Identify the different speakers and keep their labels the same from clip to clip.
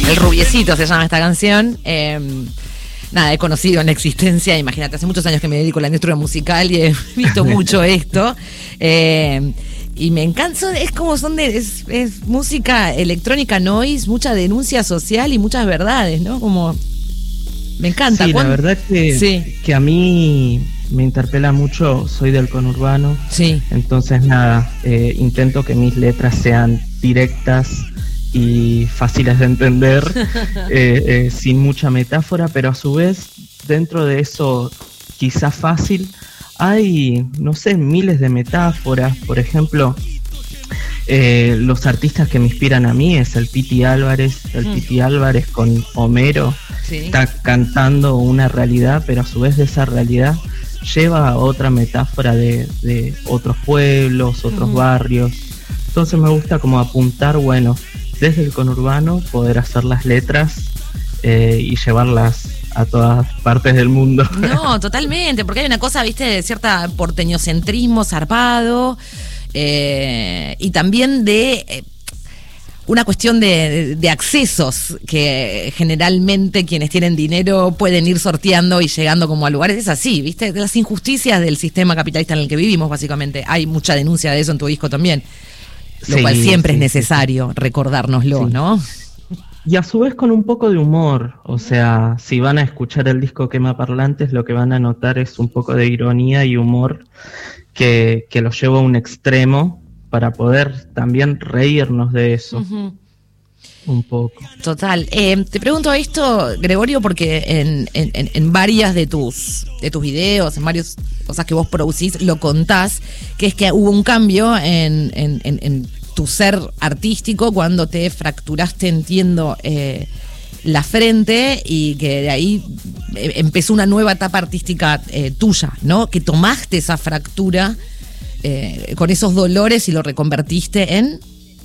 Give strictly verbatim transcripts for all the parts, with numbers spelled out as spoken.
Speaker 1: El Rubiecito se llama esta canción. Eh, nada, he conocido en la existencia, imagínate, hace muchos años que me dedico a la industria musical y he visto mucho esto. Eh, y me encanta, es como son de, es, es música electrónica noise, mucha denuncia social y muchas verdades, ¿no? Como, me encanta.
Speaker 2: Sí,
Speaker 1: ¿Cuándo?
Speaker 2: la verdad que,
Speaker 1: sí.
Speaker 2: que a mí me interpela mucho, soy del conurbano,
Speaker 1: sí.
Speaker 2: entonces nada, eh, intento que mis letras sean directas y fáciles de entender, eh, eh, sin mucha metáfora, pero a su vez, dentro de eso quizás fácil, hay, no sé, miles de metáforas. Por ejemplo, eh, los artistas que me inspiran a mí es el Piti Álvarez, el mm. Piti Álvarez con Homero, sí. está cantando una realidad, pero a su vez de esa realidad lleva a otra metáfora de, de otros pueblos, otros uh-huh. barrios. Entonces me gusta como apuntar, bueno, desde el conurbano poder hacer las letras eh, y llevarlas a todas partes del mundo.
Speaker 1: No, totalmente, porque hay una cosa, viste, de cierta porteñocentrismo zarpado eh, y también de... Eh, una cuestión de, de accesos que generalmente quienes tienen dinero pueden ir sorteando y llegando como a lugares. Es así, ¿viste? De las injusticias del sistema capitalista en el que vivimos, básicamente. Hay mucha denuncia de eso en tu disco también. Lo sí, cual siempre sí, es necesario sí. recordárnoslo, sí. ¿no?
Speaker 2: Y a su vez con un poco de humor. O sea, si van a escuchar el disco Quema Parlantes, lo que van a notar es un poco de ironía y humor que, que lo llevo a un extremo, para poder también reírnos de eso. Uh-huh. Un poco.
Speaker 1: Total. Eh, te pregunto esto, Gregorio, porque en, en, en varias de tus de tus videos, en varias cosas que vos producís, lo contás, que es que hubo un cambio en, en, en, en tu ser artístico cuando te fracturaste, entiendo, eh, la frente y que de ahí empezó una nueva etapa artística eh, tuya, ¿no? Que tomaste esa fractura Eh, con esos dolores y lo reconvertiste en...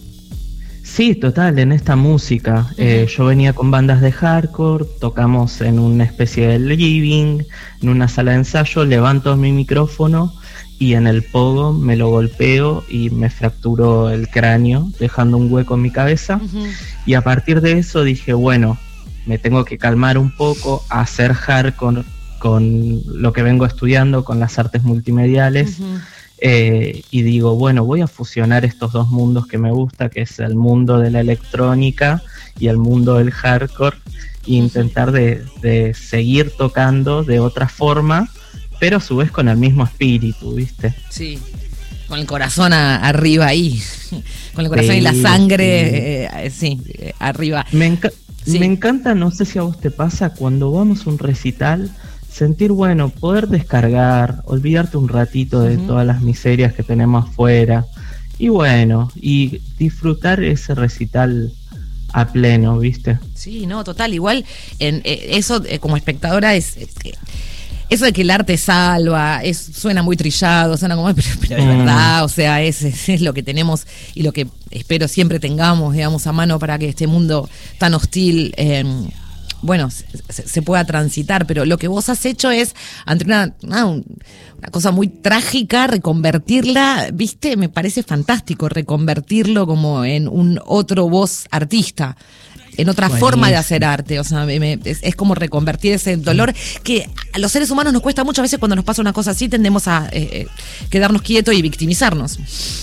Speaker 2: Sí, total, en esta música. Uh-huh. Eh, yo venía con bandas de hardcore, tocamos en una especie de living, en una sala de ensayo, levanto mi micrófono y en el pogo me lo golpeo y me fracturó el cráneo, dejando un hueco en mi cabeza. Uh-huh. Y a partir de eso dije, bueno, me tengo que calmar un poco, hacer hardcore con lo que vengo estudiando, con las artes multimediales. Uh-huh. Eh, y digo, bueno, voy a fusionar estos dos mundos que me gusta, que es el mundo de la electrónica y el mundo del hardcore, e intentar de, de seguir tocando de otra forma, pero a su vez con el mismo espíritu, ¿viste?
Speaker 1: Sí, con el corazón a, arriba ahí, con el corazón sí, y la sangre, sí, eh, sí eh, arriba.
Speaker 2: Me, enca- sí. me encanta, no sé si a vos te pasa, cuando vamos a un recital, sentir, bueno, poder descargar, olvidarte un ratito de uh-huh. todas las miserias que tenemos afuera y bueno, y disfrutar ese recital a pleno, ¿viste?
Speaker 1: Sí, no, total, igual en eh, eso eh, como espectadora es, es que eso de que el arte salva, es, suena muy trillado, suena como, pero, pero es mm. verdad, o sea, es, es, es lo que tenemos y lo que espero siempre tengamos, digamos, a mano para que este mundo tan hostil eh, bueno, se, se pueda transitar, pero lo que vos has hecho es, ante una, una, una cosa muy trágica, reconvertirla, ¿viste? Me parece fantástico reconvertirlo como en un otro vos artista, en otra Buenísimo. forma de hacer arte, o sea, me, me, es, es como reconvertir ese dolor que a los seres humanos nos cuesta mucho, a veces cuando nos pasa una cosa así tendemos a eh, quedarnos quietos y victimizarnos.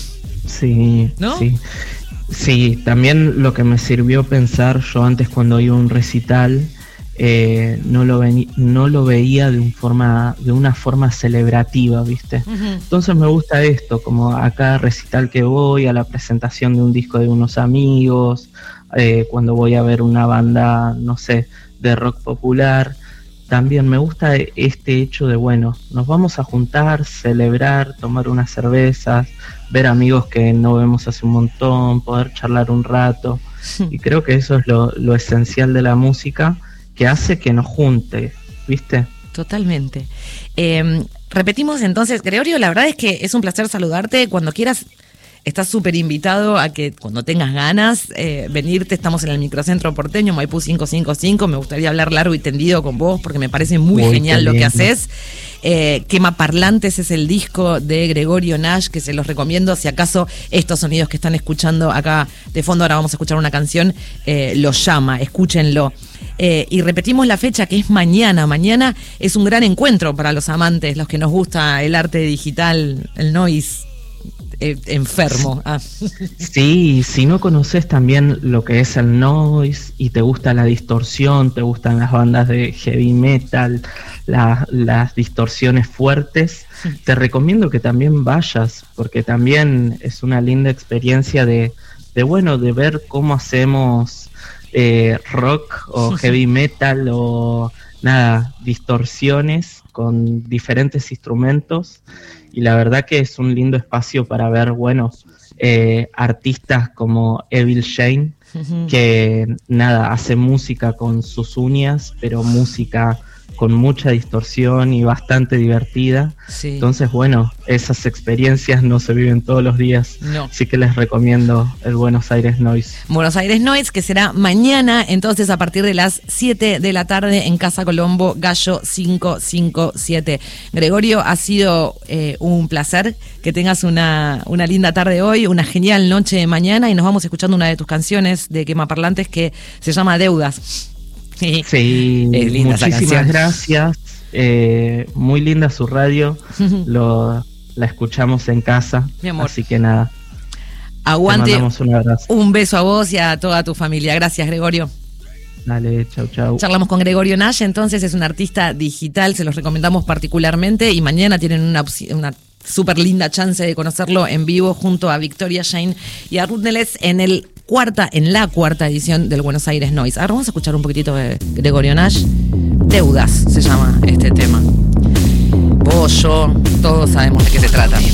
Speaker 2: Sí,
Speaker 1: ¿no?
Speaker 2: Sí. Sí, también lo que me sirvió pensar, yo antes cuando iba a un recital eh, no lo veni- no lo veía de un forma de una forma celebrativa, ¿viste? Uh-huh. Entonces me gusta esto, como a cada recital que voy, a la presentación de un disco de unos amigos, eh, cuando voy a ver una banda, no sé, de rock popular, también me gusta este hecho de, bueno, nos vamos a juntar, celebrar, tomar unas cervezas, ver amigos que no vemos hace un montón, poder charlar un rato. Y creo que eso es lo, lo esencial de la música, que hace que nos junte, ¿viste?
Speaker 1: Totalmente. Eh, repetimos entonces, Gregorio, la verdad es que es un placer saludarte. Cuando quieras estás súper invitado a que cuando tengas ganas, eh, venirte. Estamos en el microcentro porteño, Maipú quinientos cincuenta y cinco. Me gustaría hablar largo y tendido con vos porque me parece muy, muy genial lo que haces. Eh, Quema Parlantes es el disco de Gregorio Nash, que se los recomiendo. Si acaso estos sonidos que están escuchando acá de fondo, ahora vamos a escuchar una canción, eh, los llama, escúchenlo. Eh, y repetimos la fecha, que es mañana. Mañana es un gran encuentro para los amantes, los que nos gusta el arte digital, el noise eh, enfermo. Ah.
Speaker 2: Sí, si no conoces también lo que es el noise y te gusta la distorsión, te gustan las bandas de heavy metal, la, las distorsiones fuertes, te recomiendo que también vayas, porque también es una linda experiencia de, de bueno, de ver cómo hacemos eh, rock o heavy metal o nada, distorsiones con diferentes instrumentos, y la verdad que es un lindo espacio para ver, bueno, eh, artistas como Evil Shane, uh-huh. que nada, hace música con sus uñas, pero música con mucha distorsión y bastante divertida. Sí. Entonces, bueno, esas experiencias no se viven todos los días. No. Así que les recomiendo el Buenos Aires Noise.
Speaker 1: Buenos Aires Noise, que será mañana, entonces a partir de las siete de la tarde en Casa Colombo, Gallo quinientos cincuenta y siete. Gregorio, ha sido eh, un placer. Que tengas una, una linda tarde hoy, una genial noche mañana, y nos vamos escuchando una de tus canciones de Quema Parlantes que se llama Deudas.
Speaker 2: Sí, sí, muchísimas gracias. Eh, muy linda su radio. Lo, la escuchamos en casa. Mi amor. Así que nada.
Speaker 1: Aguante. Un abrazo. Un beso a vos y a toda tu familia. Gracias, Gregorio.
Speaker 2: Dale, chau, chau.
Speaker 1: Charlamos con Gregorio Nash, entonces es un artista digital, se los recomendamos particularmente, y mañana tienen una, una súper linda chance de conocerlo en vivo junto a Victoria Shane y a Ruth Neles en el cuarta, en la cuarta edición del Buenos Aires Noise. Ahora vamos a escuchar un poquitito de Gregorio Nash. Deudas se llama este tema. Vos, yo, todos sabemos de qué se trata.